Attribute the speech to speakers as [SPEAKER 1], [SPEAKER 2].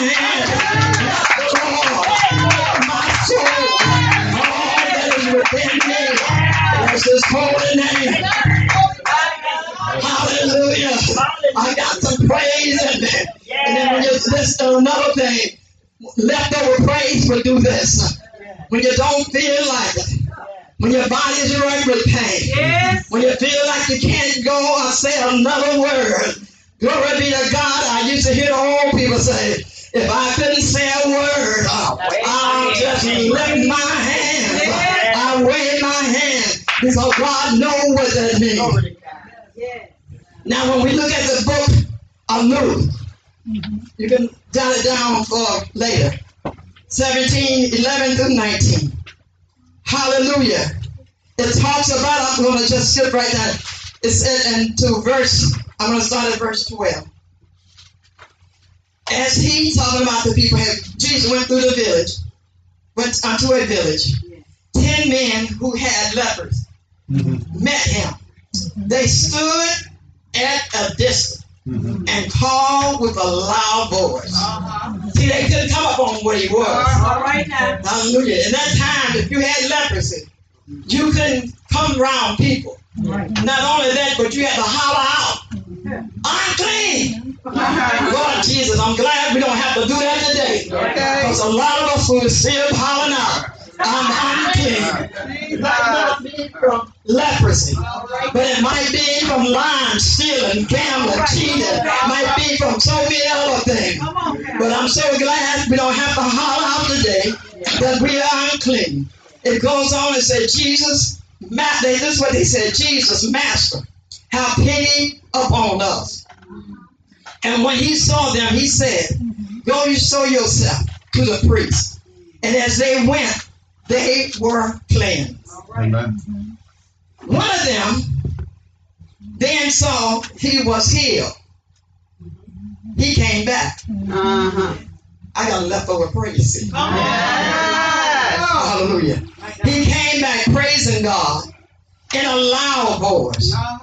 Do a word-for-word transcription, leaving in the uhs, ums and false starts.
[SPEAKER 1] hand. Lord, my soul, all that is within me, bless His holy name. Hallelujah. I got some praise in there. And then when you listen to another thing, leftover praise will do this. When you don't feel like it, when your body is right with pain, yes. When you feel like you can't go or say another word, glory be to God. I used to hear the old people say, if I couldn't say a word, I'll, I'll just lift my hands. Yes. I wave my hand because God knows what that means. Yes. Now, when we look at the book of Luke, mm-hmm. You can jot it down for later. seventeen, eleven through nineteen. Hallelujah. It talks about, I'm going to just skip right down. It said into verse, I'm going to start at verse twelve. As he talking about the people, Jesus went through the village, went unto a village. Ten men who had lepers mm-hmm. met him. Mm-hmm. They stood at a distance mm-hmm. and called with a loud voice. Uh-huh. See, they couldn't come up on where he was. Uh, all right now. Hallelujah. In that time, if you had leprosy, you couldn't come around people. Right. Not only that, but you had to holler out, unclean. Uh-huh. Lord Jesus, I'm glad we don't have to do that today. Because okay. A lot of us will still hollering out, I'm unclean. It might not be from leprosy, but it might be from lying, stealing, gambling, cheating. It might be from so many other things. But I'm so glad we don't have to holler out today that we are unclean. It goes on and says, Jesus, this is what they said, Jesus, Master, have pity upon us. And when he saw them, he said, go you show yourself to the priest. And as they went, they were cleansed. Amen. One of them then saw he was healed. He came back. Uh-huh. I got a leftover praise. Oh. Hallelujah. He came back praising God in a loud voice.